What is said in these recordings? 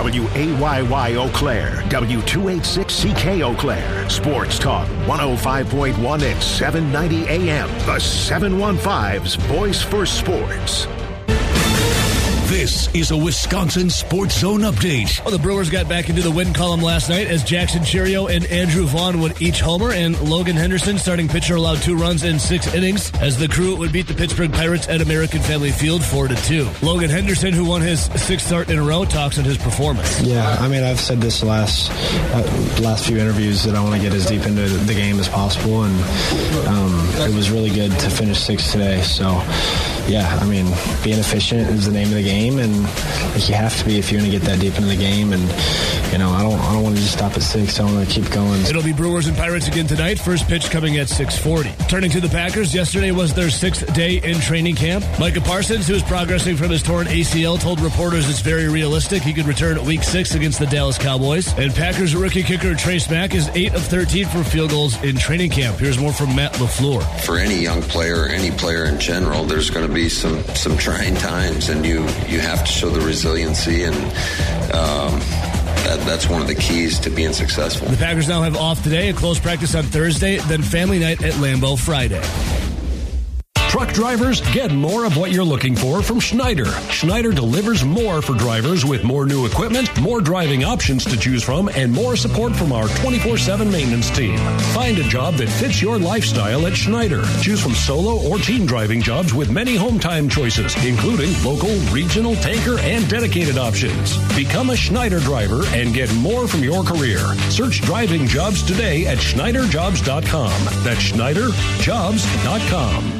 WAYY Eau Claire, W286CK Eau Claire, Sports Talk 105.1 and 790 AM. The 715's Voice for Sports. This is a Wisconsin Sports Zone update. Well, the Brewers got back into the win column last night as Jackson Cherio and Andrew Vaughn would each homer, and Logan Henderson, starting pitcher, allowed 2 runs in 6 innings as the Crew would beat the Pittsburgh Pirates at American Family Field 4-2. Logan Henderson, who won his 6th start in a row, talks on his performance. Yeah, I mean, I've said this last few interviews that I want to get as deep into the game as possible, and it was really good to finish 6th today. So, yeah, I mean, being efficient is the name of the game, and like, you have to be if you're going to get that deep into the game. And you know, I don't want to just stop at 6. I want to keep going. It'll be Brewers and Pirates again tonight. First pitch coming at 6:40. Turning to the Packers, yesterday was their 6th day in training camp. Micah Parsons, who is progressing from his torn ACL, told reporters it's very realistic he could return at Week 6 against the Dallas Cowboys. And Packers rookie kicker Trace Mack is 8 of 13 for field goals in training camp. Here's more from Matt LaFleur. For any young player, any player in general, there's going to be some trying times, and you have to show the resiliency, and that's one of the keys to being successful. The Packers now have off today, a close practice on Thursday, then family night at Lambeau Friday. Truck drivers, get more of what you're looking for from Schneider. Schneider delivers more for drivers with more new equipment, more driving options to choose from, and more support from our 24/7 maintenance team. Find a job that fits your lifestyle at Schneider. Choose from solo or team driving jobs with many home time choices, including local, regional, tanker, and dedicated options. Become a Schneider driver and get more from your career. Search driving jobs today at SchneiderJobs.com. That's SchneiderJobs.com.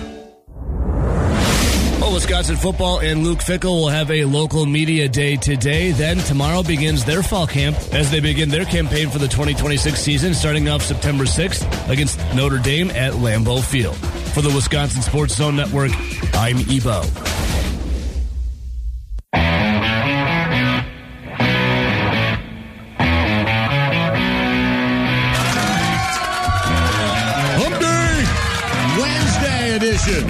Wisconsin football and Luke Fickell will have a local media day today. Then tomorrow begins their fall camp as they begin their campaign for the 2026 season, starting off September 6th against Notre Dame at Lambeau Field. For the Wisconsin Sports Zone Network, I'm Ebo. Hump Day, Wednesday edition.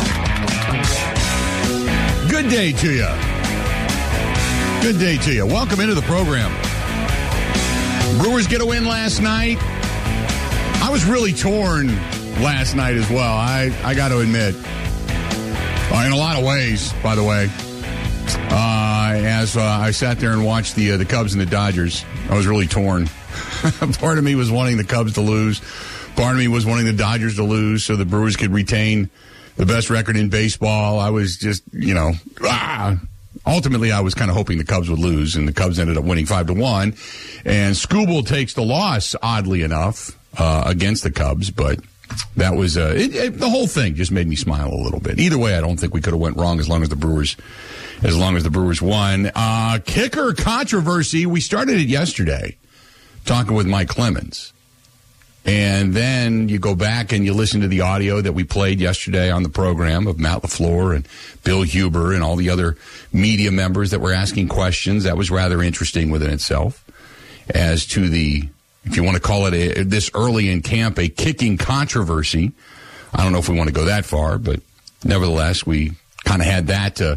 Good day to you. Good day to you. Welcome into the program. Brewers get a win last night. I was really torn last night as well. I got to admit. In a lot of ways, by the way. As I sat there and watched the Cubs and the Dodgers, I was really torn. Part of me was wanting the Cubs to lose. Part of me was wanting the Dodgers to lose so the Brewers could retain the best record in baseball. I was just, ultimately I was kind of hoping the Cubs would lose, and the Cubs ended up winning 5-1. And Skubal takes the loss, oddly enough, against the Cubs, but that was, the whole thing just made me smile a little bit. Either way, I don't think we could have went wrong as long as the Brewers won. Kicker controversy. We started it yesterday, talking with Mike Clemens. And then you go back and you listen to the audio that we played yesterday on the program of Matt LaFleur and Bill Huber and all the other media members that were asking questions. That was rather interesting within itself. As to the, if you want to call it this early in camp, a kicking controversy. I don't know if we want to go that far, but nevertheless, we kind of had that to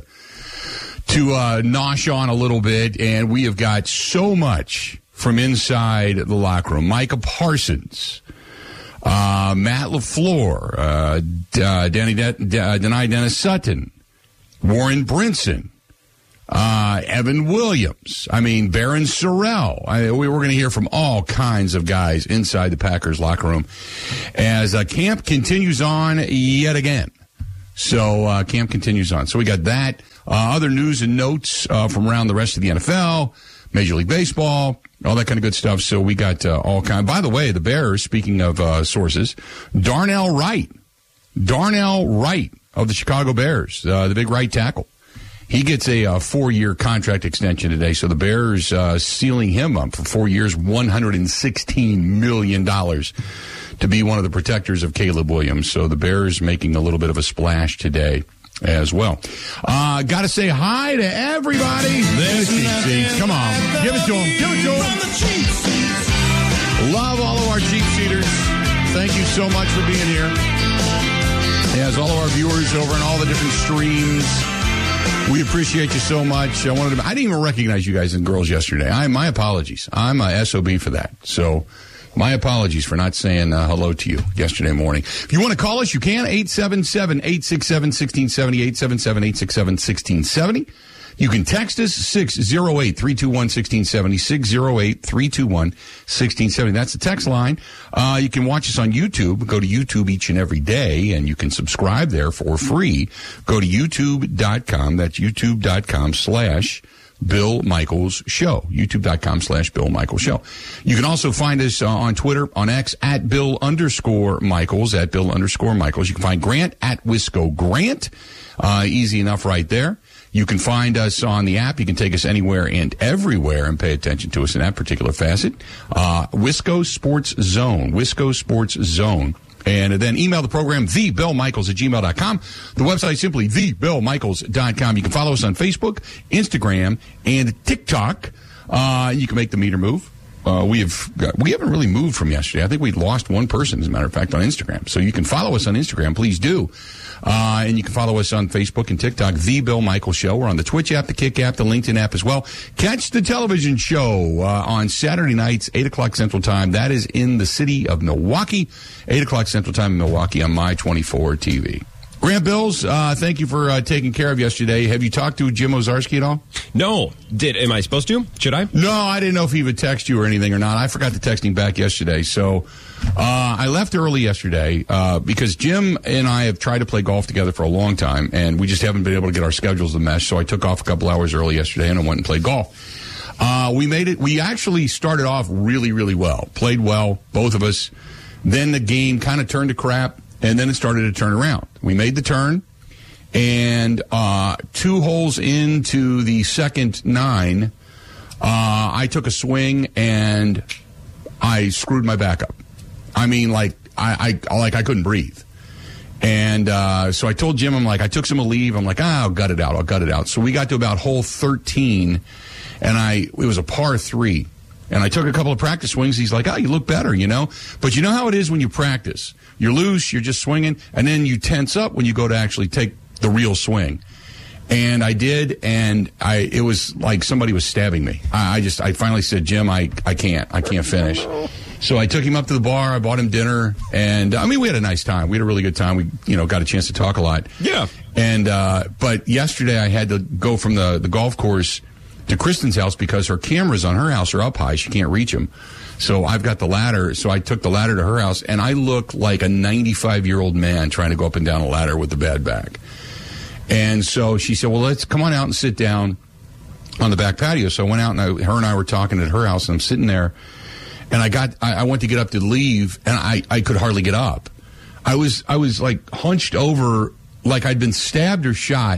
nosh on a little bit. And we have got so much from inside the locker room. Micah Parsons, Matt LaFleur, Denai Dennis Sutton, Warren Brinson, Evan Williams. I mean, Baron Sorrell. We were going to hear from all kinds of guys inside the Packers locker room as camp continues on yet again. So camp continues on. So we got that. Other news and notes from around the rest of the NFL, Major League Baseball, all that kind of good stuff. So we got all kind. By the way, the Bears, speaking of sources, Darnell Wright of the Chicago Bears, the big right tackle. He gets a 4-year contract extension today. So the Bears sealing him up for 4 years, $116 million to be one of the protectors of Caleb Williams. So the Bears making a little bit of a splash today as well. Got to say hi to everybody. There's Cheap Seats. Come on. Give it to them. Give it to them. Love all of our Cheap Seaters. Thank you so much for being here. As all of our viewers over in all the different streams We appreciate you so much. I didn't even recognize you guys and girls yesterday. My apologies. I'm a SOB for that. So my apologies for not saying hello to you yesterday morning. If you want to call us, you can. 877-867-1670, 877-867-1670. You can text us 608-321-1670, 608-321-1670. That's the text line. You can watch us on YouTube. Go to YouTube each and every day, and you can subscribe there for free. Go to youtube.com. That's youtube.com/Bill Michaels Show. YouTube.com/Bill Michaels Show. You can also find us on Twitter, on X, at Bill_Michaels, at Bill_Michaels. You can find Grant at Wisco Grant. Easy enough right there. You can find us on the app. You can take us anywhere and everywhere and pay attention to us in that particular facet. Wisco Sports Zone. Wisco Sports Zone. And then email the program, thebillmichaels@gmail.com. The website simply thebillmichaels.com. You can follow us on Facebook, Instagram, and TikTok. You can make the meter move. We haven't really moved from yesterday. I think we lost one person, as a matter of fact, on Instagram. So you can follow us on Instagram. Please do. And you can follow us on Facebook and TikTok, The Bill Michaels Show. We're on the Twitch app, the Kick app, the LinkedIn app as well. Catch the television show on Saturday nights, 8 o'clock Central Time. That is in the city of Milwaukee, 8 o'clock Central Time in Milwaukee on My24 TV. Grant Bills, thank you for taking care of yesterday. Have you talked to Jim Ozarski at all? No. Am I supposed to? Should I? No, I didn't know if he would text you or anything or not. I forgot to text him back yesterday. So I left early yesterday because Jim and I have tried to play golf together for a long time, and we just haven't been able to get our schedules to mesh. So I took off a couple hours early yesterday, and I went and played golf. We made it. We actually started off really, really well. Played well, both of us. Then the game kind of turned to crap. And then it started to turn around. We made the turn, and 2 holes into the second 9, I took a swing and I screwed my back up. I mean, like I couldn't breathe. And so I told Jim, I took some leave. I'm like, I'll gut it out. So we got to about hole 13, and it was a par 3. And I took a couple of practice swings. He's like, you look better, But you know how it is when you practice. You're loose, you're just swinging, and then you tense up when you go to actually take the real swing. And I did, and it was like somebody was stabbing me. I finally said, Jim, I can't finish. So I took him up to the bar, I bought him dinner, and we had a nice time. We had a really good time. We, got a chance to talk a lot. Yeah. And, but yesterday I had to go from the golf course to Kristen's house because her cameras on her house are up high. She can't reach them. So I've got the ladder. So I took the ladder to her house, and I look like a 95-year-old man trying to go up and down a ladder with a bad back. And so she said, well, let's come on out and sit down on the back patio. So I went out, and her and I were talking at her house, and I'm sitting there, and I went to get up to leave, and I could hardly get up. I was like hunched over like I'd been stabbed or shot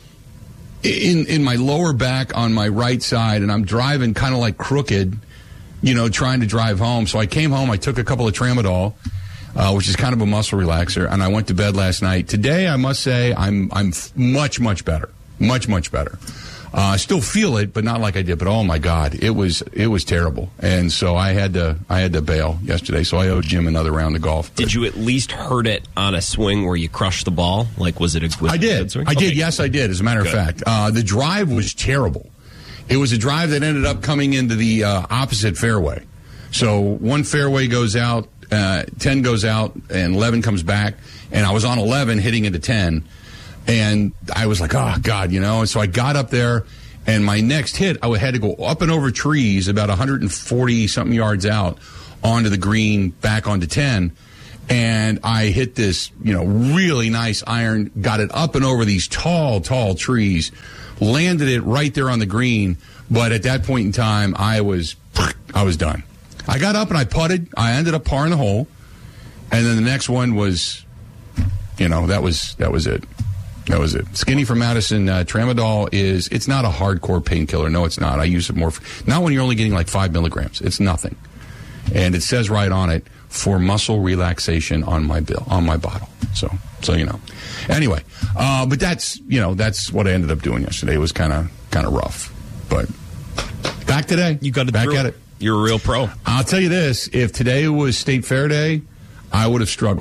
in my lower back on my right side, and I'm driving kind of like crooked, trying to drive home. So I came home, I took a couple of Tramadol, which is kind of a muscle relaxer, and I went to bed last night. Today, I must say, I'm much, much better. Much, much better. I still feel it, but not like I did. But oh my God, it was terrible. And so I had to bail yesterday. So I owed Jim another round of golf. Did you at least hurt it on a swing where you crushed the ball? Like, was it a good swing? I did. Yes, I did. As a matter of fact, the drive was terrible. It was a drive that ended up coming into the opposite fairway. So one fairway goes out, 10 goes out, and 11 comes back. And I was on 11 hitting into 10. And I was like, oh, God, And so I got up there, and my next hit, I had to go up and over trees about 140-something yards out onto the green, back onto 10. And I hit this, really nice iron, got it up and over these tall, tall trees, landed it right there on the green. But at that point in time, I was done. I got up and I putted. I ended up parring the hole. And then the next one was, that was it. That was it. Skinny from Madison, Tramadol it's not a hardcore painkiller. No, it's not. I use it more, not when you're only getting like 5 milligrams. It's nothing. And it says right on it, for muscle relaxation on my bottle. So Anyway, but that's what I ended up doing yesterday. It was kind of rough. But back today. You got it back through. At it. You're a real pro. I'll tell you this, if today was State Fair Day, I would have struggled.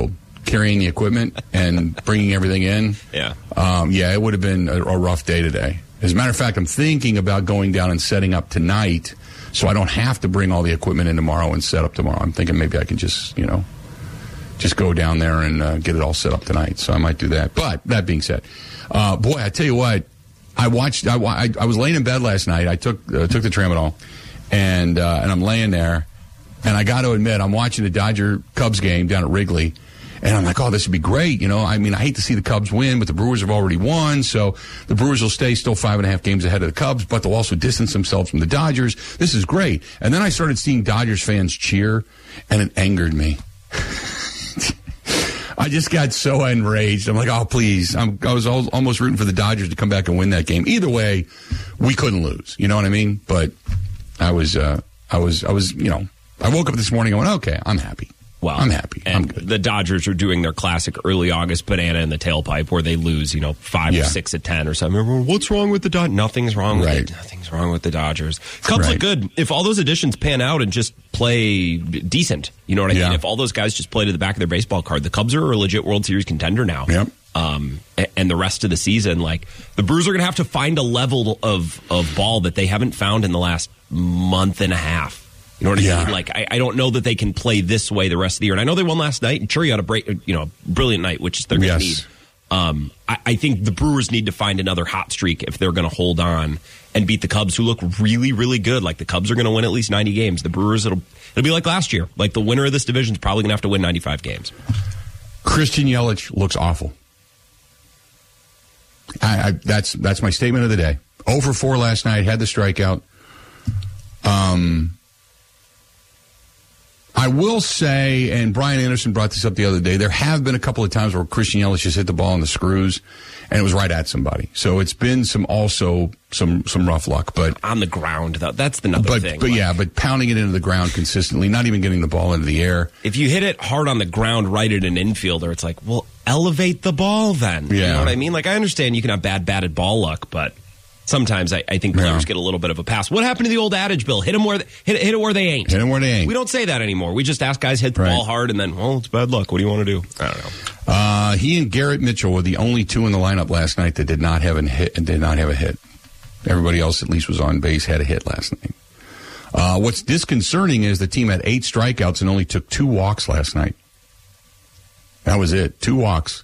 carrying the equipment and bringing everything in. Yeah. It would have been a rough day today. As a matter of fact, I'm thinking about going down and setting up tonight so I don't have to bring all the equipment in tomorrow and set up tomorrow. I'm thinking maybe I can just go down there and get it all set up tonight. So I might do that. But that being said, boy, I tell you what, I was laying in bed last night. I took the Tramadol, and I'm laying there, and I got to admit, I'm watching the Dodger-Cubs game down at Wrigley, and I'm like, oh, this would be great. I hate to see the Cubs win, but the Brewers have already won, so the Brewers will stay still 5.5 games ahead of the Cubs, but they'll also distance themselves from the Dodgers. This is great. And then I started seeing Dodgers fans cheer, and it angered me. I just got so enraged. I'm like, oh, please. I was almost rooting for the Dodgers to come back and win that game. Either way, we couldn't lose. You know what I mean? But I woke up this morning and went, okay, I'm happy. Well, I'm happy. And I'm good. The Dodgers are doing their classic early August banana in the tailpipe where they lose, 5 or 6 at 10 or something. What's wrong with the Dodgers? Nothing's wrong with it. Nothing's wrong with the Dodgers. Cubs look good. If all those additions pan out and just play decent, you know what I mean? If all those guys just play to the back of their baseball card, the Cubs are a legit World Series contender now. Yep. And the rest of the season, the Brewers are going to have to find a level of ball that they haven't found in the last month and a half. You know what I mean? I don't know that they can play this way the rest of the year. And I know they won last night, and sure, you had a brilliant night, which they're going to need. I think the Brewers need to find another hot streak if they're going to hold on and beat the Cubs, who look really, really good. The Cubs are going to win at least 90 games. The Brewers, it'll be like last year. The winner of this division is probably going to have to win 95 games. Christian Yelich looks awful. That's my statement of the day. 0 for 4 last night, had the strikeout. I will say, and Brian Anderson brought this up the other day, there have been a couple of times where Christian Yelich just hit the ball on the screws, and it was right at somebody. So it's been some rough luck. But on the ground, though, that's another thing. But pounding it into the ground consistently, not even getting the ball into the air. If you hit it hard on the ground right at an infielder, it's like, well, elevate the ball then. You know what I mean? I understand you can have bad batted ball luck, but sometimes I think players get a little bit of a pass. What happened to the old adage, Bill? Hit them where hit it where they ain't. Hit them where they ain't. We don't say that anymore. We just ask guys hit the ball hard, and then, it's bad luck. What do you want to do? I don't know. He and Garrett Mitchell were the only two in the lineup last night that did not have a hit and did not have a hit. Everybody else at least was on base, had a hit last night. What's disconcerting is the team had 8 strikeouts and only took 2 walks last night. That was it. 2 walks.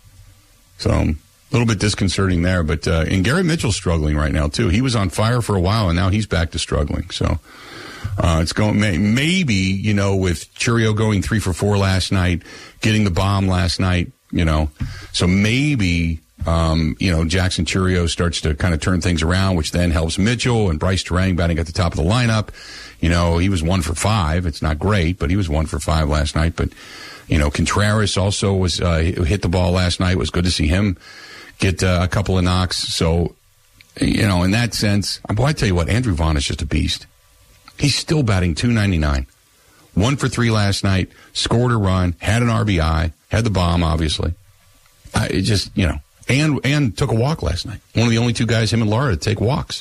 So a little bit disconcerting there, but and Garrett Mitchell's struggling right now too. He was on fire for a while, and now he's back to struggling. So it's going maybe with Churio going 3 for 4 last night, getting the bomb last night. So maybe Jackson Churio starts to kind of turn things around, which then helps Mitchell and Bryce Terang batting at the top of the lineup. He was 1 for 5. It's not great, but he was 1 for 5 last night. But Contreras also was hit the ball last night. It was good to see him get a couple of knocks. So, in that sense, I tell you what, Andrew Vaughn is just a beast. He's still batting .299. 1 for 3 last night, scored a run, had an RBI, had the bomb, obviously. It just, and took a walk last night. One of the only 2 guys, him and Lara, to take walks.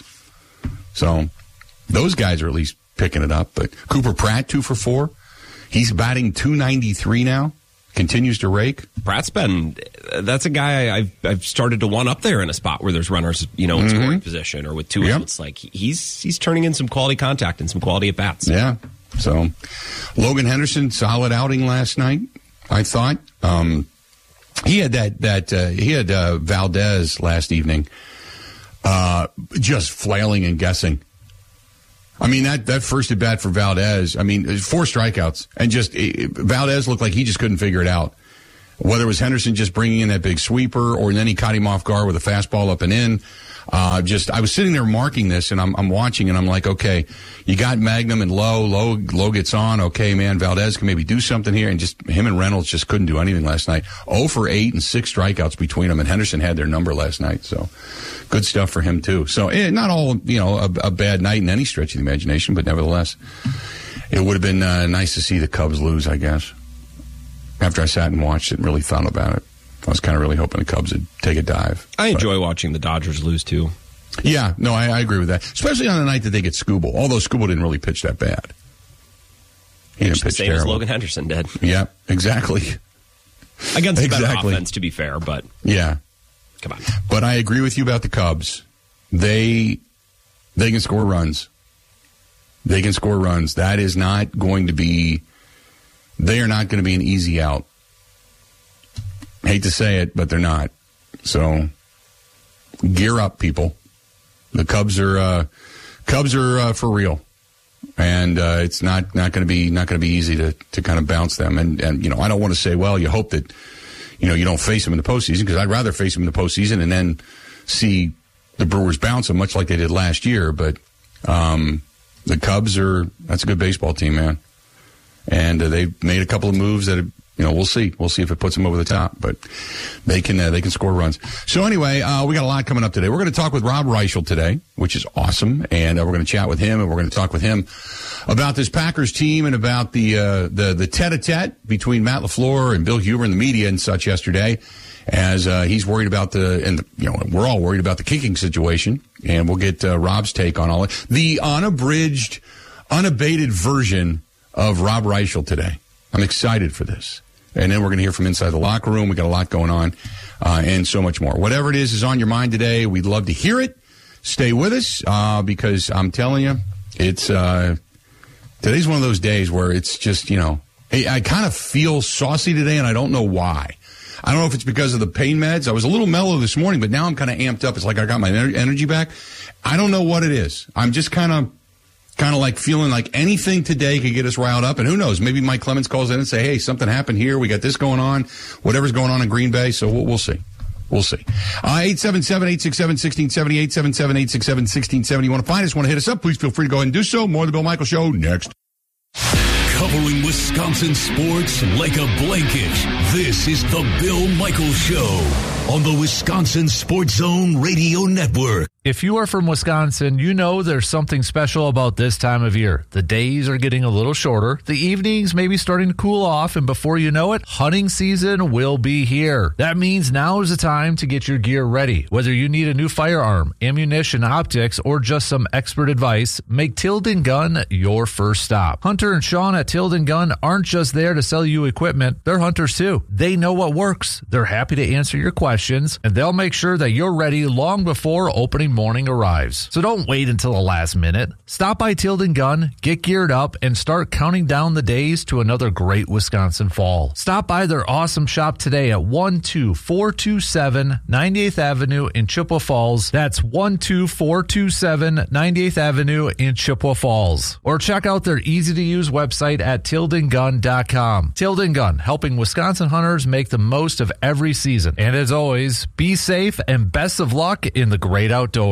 So, those guys are at least picking it up. But Cooper Pratt, 2 for 4. He's batting .293 now. Continues to rake. Pratt's that's a guy I've started to one up there in a spot where there's runners, in scoring position or with 2 outs. He's turning in some quality contact and some quality at bats. Yeah. So Logan Henderson, solid outing last night, I thought. He had Valdez last evening, just flailing and guessing. That first at bat for Valdez, 4 strikeouts, and Valdez looked like he just couldn't figure it out. Whether it was Henderson just bringing in that big sweeper, or then he caught him off guard with a fastball up and in. I was sitting there marking this, and I'm watching, and I'm like, okay, you got Magnum and Lowe gets on. Okay, man, Valdez can maybe do something here, and just him and Reynolds just couldn't do anything last night. 0 for 8 and 6 strikeouts between them, and Henderson had their number last night, so good stuff for him too. So not all a bad night in any stretch of the imagination, but nevertheless, it would have been nice to see the Cubs lose, I guess. After I sat and watched it and really thought about it, I was kind of really hoping the Cubs would take a dive. I enjoy watching the Dodgers lose, too. Yeah, no, I agree with that. Especially on the night that they get Skubal. Although Skubal didn't really pitch that bad. He didn't pitch same terrible. As Logan Henderson did. Yeah, exactly. Against a better offense, to be fair, but yeah. Come on. But I agree with you about the Cubs. They can score runs. They can score runs. That is not going to be, they are not going to be an easy out. Hate to say it, but they're not. So gear up, people. The Cubs are for real. And it's not going to be easy to kind of bounce them. And I don't want to say, well, you hope that you don't face them in the postseason, because I'd rather face them in the postseason and then see the Brewers bounce them, much like they did last year. But the Cubs that's a good baseball team, man. And they've made a couple of moves that we'll see. We'll see if it puts them over the top, but they can score runs. So anyway, we got a lot coming up today. We're going to talk with Rob Reischel today, which is awesome, and we're going to chat with him, and we're going to talk with him about this Packers team and about the tete-a-tete between Matt LaFleur and Bill Huber and the media and such yesterday, as he's worried about we're all worried about the kicking situation, and we'll get Rob's take on all it. The unabridged, unabated version of Rob Reischel today. I'm excited for this. And then we're going to hear from inside the locker room. We got a lot going on, and so much more. Whatever it is on your mind today, we'd love to hear it. Stay with us, because I'm telling you, it's today's one of those days where it's just, I kind of feel saucy today, and I don't know why. I don't know if it's because of the pain meds. I was a little mellow this morning, but now I'm kind of amped up. It's like I got my energy back. I don't know what it is. I'm just kind of like feeling like anything today could get us riled up. And who knows, maybe Mike Clemens calls in and say, hey, something happened here. We got this going on, whatever's going on in Green Bay. So we'll see. We'll see. 877-867-1670, 877-867-1670. You want to find us, want to hit us up, please feel free to go ahead and do so. More of the Bill Michaels Show next. Covering Wisconsin sports like a blanket. This is the Bill Michaels Show on the Wisconsin Sports Zone Radio Network. If you are from Wisconsin, you know there's something special about this time of year. The days are getting a little shorter. The evenings may be starting to cool off, and before you know it, hunting season will be here. That means now is the time to get your gear ready. Whether you need a new firearm, ammunition, optics, or just some expert advice, make Tilden Gun your first stop. Hunter and Sean at Tilden Gun aren't just there to sell you equipment. They're hunters too. They know what works. They're happy to answer your questions, and they'll make sure that you're ready long before opening morning arrives. So don't wait until the last minute. Stop by Tilden Gun, get geared up, and start counting down the days to another great Wisconsin fall. Stop by their awesome shop today at 12427 98th Avenue in Chippewa Falls. That's 12427 98th Avenue in Chippewa Falls. Or check out their easy-to-use website at tildengun.com. Tilden Gun, helping Wisconsin hunters make the most of every season. And as always, be safe and best of luck in the great outdoors.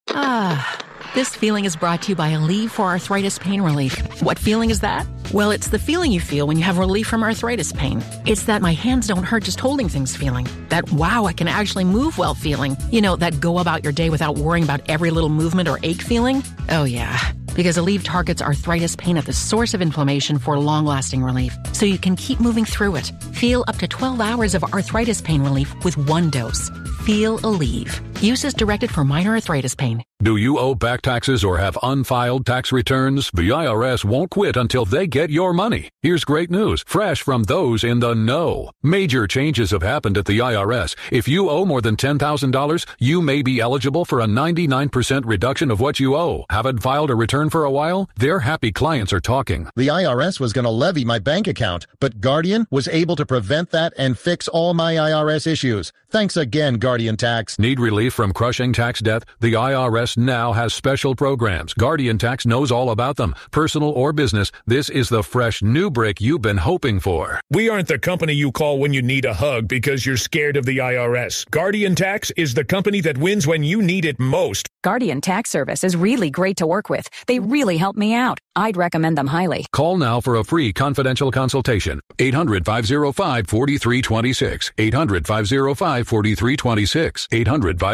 This feeling is brought to you by Aleve for Arthritis Pain Relief. What feeling is that? Well, it's the feeling you feel when you have relief from arthritis pain. It's that my hands don't hurt just holding things feeling. That wow, I can actually move well feeling. You know, that go about your day without worrying about every little movement or ache feeling. Oh yeah, because Aleve targets arthritis pain at the source of inflammation for long-lasting relief, so you can keep moving through it. Feel up to 12 hours of arthritis pain relief with one dose. Feel Aleve. Use as directed for minor arthritis pain. Do you owe back taxes or have unfiled tax returns? The IRS won't quit until they get your money. Here's great news, fresh from those in the know. Major changes have happened at the IRS. If you owe more than $10,000, you may be eligible for a 99% reduction of what you owe. Haven't filed a return for a while? Their happy clients are talking. The IRS was going to levy my bank account, but Guardian was able to prevent that and fix all my IRS issues. Thanks again, Guardian Tax. Need relief from crushing tax debt? The IRS now has special programs. Guardian Tax knows all about them. Personal or business, this is the fresh new brick you've been hoping for. We aren't the company you call when you need a hug because you're scared of the IRS. Guardian Tax is the company that wins when you need it most. Guardian Tax Service is really great to work with. They really help me out. I'd recommend them highly. Call now for a free confidential consultation. 800-505-4326. 800-505-4326. 800-505-4326.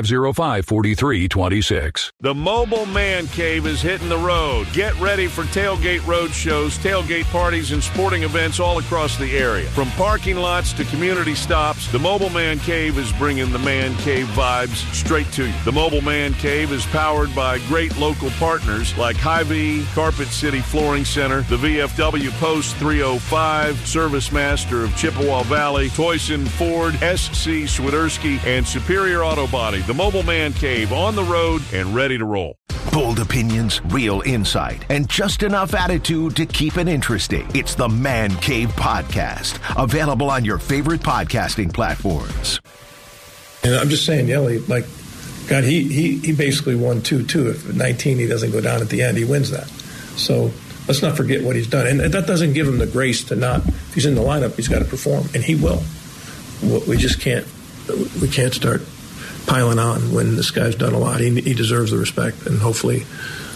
505-4326. The Mobile Man Cave is hitting the road. Get ready for tailgate road shows, tailgate parties, and sporting events all across the area. From parking lots to community stops, the Mobile Man Cave is bringing the Man Cave vibes straight to you. The Mobile Man Cave is powered by great local partners like Hy-Vee, Carpet City Flooring Center, the VFW Post 305, Service Master of Chippewa Valley, Toyson Ford, SC Swiderski, and Superior Auto Body. The Mobile Man Cave on the road and ready to roll. Bold opinions, real insight, and just enough attitude to keep it interesting. It's the Man Cave Podcast, available on your favorite podcasting platforms. And I'm just saying, Yelly, like, God, he basically won 2-2. If at 19 he doesn't go down at the end, he wins that. So let's not forget what he's done. And that doesn't give him the grace to not, if he's in the lineup, he's got to perform, and he will. We just can't start piling on when this guy's done a lot. He deserves the respect, and hopefully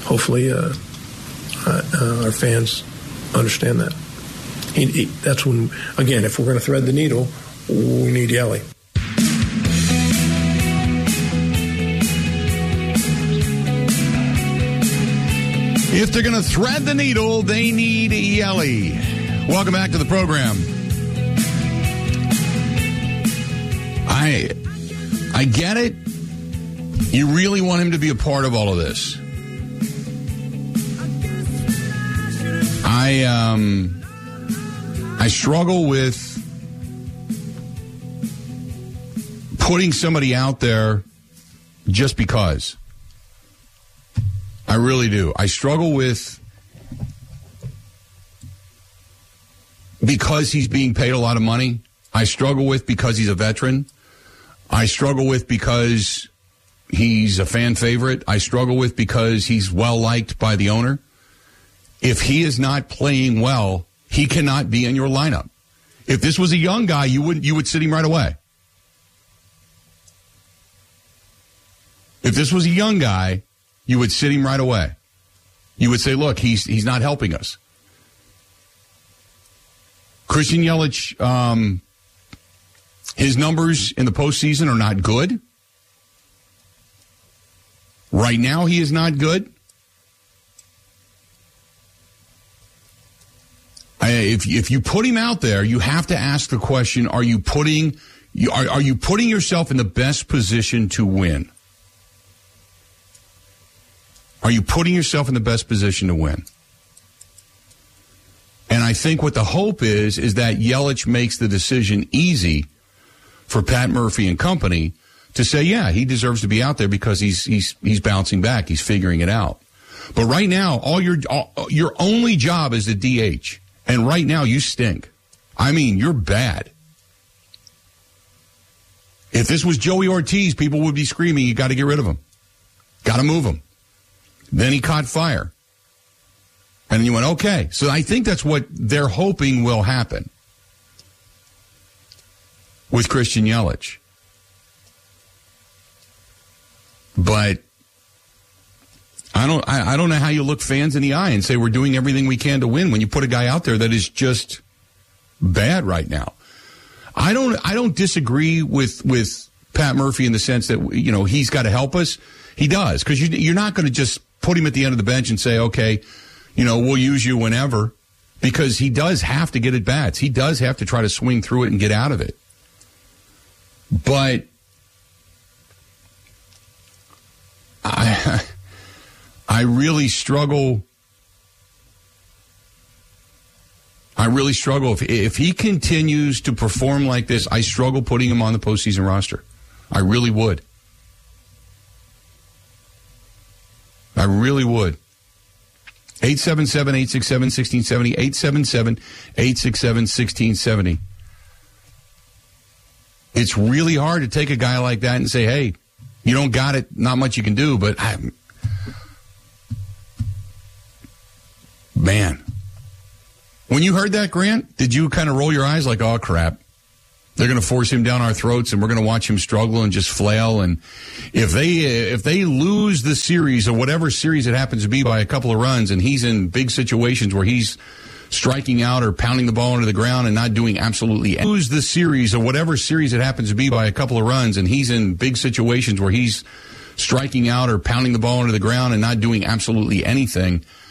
our fans understand that. That's when, again, if we're going to thread the needle, we need Yelly. If they're going to thread the needle, they need Yelly. Welcome back to the program. I get it. You really want him to be a part of all of this. I struggle with putting somebody out there just because. I really do. I struggle with because he's being paid a lot of money. I struggle with because he's a veteran. I struggle with because he's a fan favorite. I struggle with because he's well-liked by the owner. If he is not playing well, he cannot be in your lineup. If this was a young guy, you would sit him right away. If this was a young guy, you would sit him right away. You would say, look, he's not helping us. Christian Yelich, his numbers in the postseason are not good. Right now, he is not good. If you put him out there, you have to ask the question: are you putting yourself in the best position to win? Are you putting yourself in the best position to win? And I think what the hope is that Yelich makes the decision easy for Pat Murphy and company to say, yeah, he deserves to be out there because he's bouncing back. He's figuring it out. But right now, your only job is the DH. And right now, you stink. I mean, you're bad. If this was Joey Ortiz, people would be screaming, you got to get rid of him. Got to move him. Then he caught fire. And you went, okay. So I think that's what they're hoping will happen with Christian Yelich. But I don't know how you look fans in the eye and say we're doing everything we can to win when you put a guy out there that is just bad right now. I don't disagree with Pat Murphy in the sense that, you know, he's got to help us. He does, because you're not going to just put him at the end of the bench and say, okay, you know, we'll use you whenever, because he does have to get at bats. He does have to try to swing through it and get out of it. But I really struggle. If he continues to perform like this, I struggle putting him on the postseason roster. I really would. I really would. 877-867-1670, 877-867-1670. It's really hard to take a guy like that and say, hey, you don't got it, not much you can do, but man. When you heard that, Grant, did you kind of roll your eyes like, oh, crap, they're going to force him down our throats and we're going to watch him struggle and just flail? And if they lose the series or whatever series it happens to be by a couple of runs and he's in big situations where he's striking out or pounding the ball into the ground and not doing absolutely anything. Lose the series or whatever series it happens to be by a couple of runs, and he's in big situations where he's striking out or pounding the ball into the ground and not doing absolutely anything,